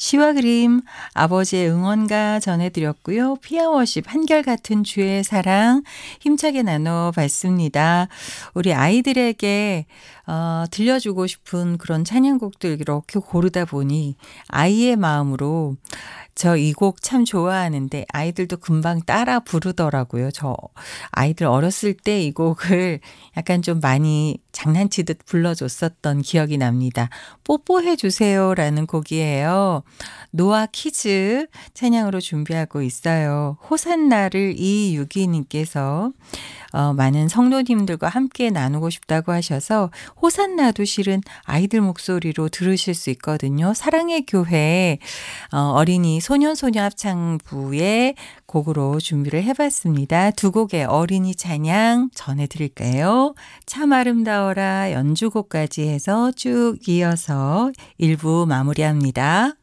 시와 그림 아버지의 응원가 전해드렸고요. 피아워십 한결같은 주의 사랑 힘차게 나눠봤습니다. 우리 아이들에게 들려주고 싶은 그런 찬양곡들 이렇게 고르다 보니 아이의 마음으로 저 이 곡 참 좋아하는데 아이들도 금방 따라 부르더라고요. 저 아이들 어렸을 때 이 곡을 약간 좀 많이 장난치듯 불러줬었던 기억이 납니다. 뽀뽀해 주세요라는 곡이에요. 노아 키즈 찬양으로 준비하고 있어요. 호산나를 이유기님께서 많은 성도님들과 함께 나누고 싶다고 하셔서 호산나도 실은 아이들 목소리로 들으실 수 있거든요. 사랑의 교회 어린이 소년소녀 합창부의 곡으로 준비를 해봤습니다. 두 곡의 어린이 찬양 전해드릴까요? 참 아름다워라 연주곡까지 해서 쭉 이어서 1부 마무리합니다.